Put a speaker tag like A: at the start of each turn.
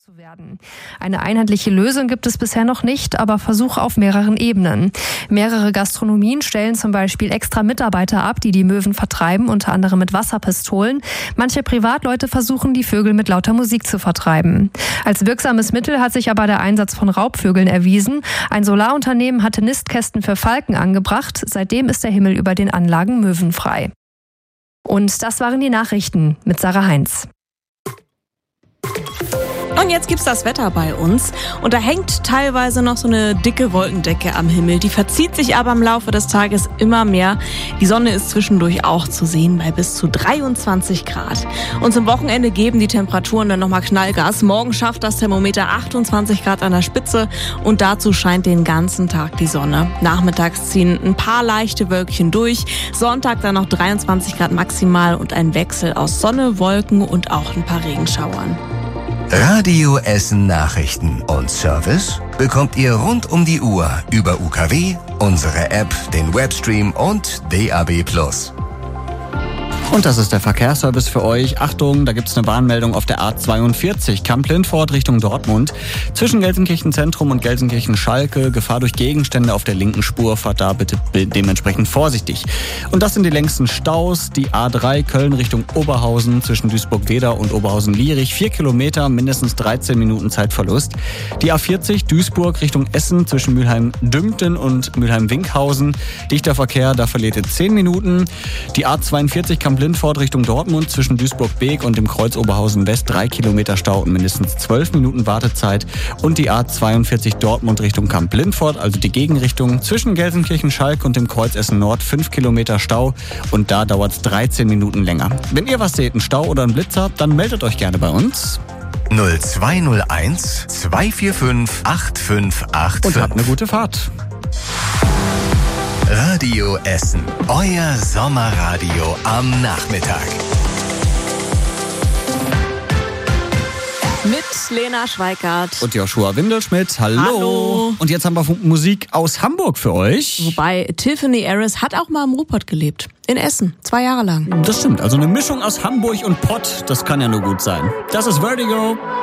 A: zu werden. Eine einheitliche Lösung gibt es bisher noch nicht, aber Versuche auf mehreren Ebenen. Mehrere Gastronomien stellen zum Beispiel extra Mitarbeiter ab, die die Möwen vertreiben, unter anderem mit Wasserpistolen. Manche Privatleute versuchen, die Vögel mit lauter Musik zu vertreiben. Als wirksames Mittel hat sich aber der Einsatz von Raubvögeln erwiesen. Ein Solarunternehmen hatte Nistkästen für Falken angebracht. Seitdem ist der Himmel über den Anlagen möwenfrei. Und das waren die Nachrichten mit Sarah Heinz.
B: Und jetzt gibt's das Wetter bei uns. Und da hängt teilweise noch so eine dicke Wolkendecke am Himmel. Die verzieht sich aber im Laufe des Tages immer mehr. Die Sonne ist zwischendurch auch zu sehen bei bis zu 23 Grad. Und zum Wochenende geben die Temperaturen dann nochmal Knallgas. Morgen schafft das Thermometer 28 Grad an der Spitze. Und dazu scheint den ganzen Tag die Sonne. Nachmittags ziehen ein paar leichte Wölkchen durch. Sonntag dann noch 23 Grad maximal und ein Wechsel aus Sonne, Wolken und auch ein paar Regenschauern.
C: Radio Essen Nachrichten und Service bekommt ihr rund um die Uhr über UKW, unsere App, den Webstream und DAB+.
D: Und das ist der Verkehrsservice für euch. Achtung, da gibt's eine Warnmeldung auf der A42, Kamp-Lindfort Richtung Dortmund. Zwischen Gelsenkirchen Zentrum und Gelsenkirchen Schalke. Gefahr durch Gegenstände auf der linken Spur. Fahrt da bitte dementsprechend vorsichtig. Und das sind die längsten Staus. Die A3 Köln Richtung Oberhausen zwischen Duisburg-Weder und Oberhausen-Lierich. 4 Kilometer, mindestens 13 Minuten Zeitverlust. Die A40 Duisburg Richtung Essen zwischen Mülheim-Dümpten und Mülheim-Winkhausen. Dichter Verkehr, da verliert ihr 10 Minuten. Die A42 Kamp-Lindfort Richtung Dortmund zwischen Duisburg-Beek und dem Kreuz Oberhausen West 3 Kilometer Stau und mindestens 12 Minuten Wartezeit. Und die A42 Dortmund Richtung Kamp-Lindfort, also die Gegenrichtung zwischen Gelsenkirchen-Schalk und dem Kreuz Essen Nord 5 Kilometer Stau und da dauert es 13 Minuten länger. Wenn ihr was seht, einen Stau oder einen Blitz habt, dann meldet euch gerne bei uns.
C: 0201 245 8585
D: Und habt eine gute Fahrt.
C: Radio Essen, euer Sommerradio am Nachmittag.
B: Mit Lena Schweikart.
D: Und Joshua Windelschmidt. Hallo.
B: Hallo.
D: Und jetzt haben wir Musik aus Hamburg für euch.
B: Wobei Tiffany Harris hat auch mal im Ruhrpott gelebt. In Essen. 2 Jahre lang.
D: Das stimmt. Also eine Mischung aus Hamburg und Pott. Das kann ja nur gut sein. Das ist Vertigo.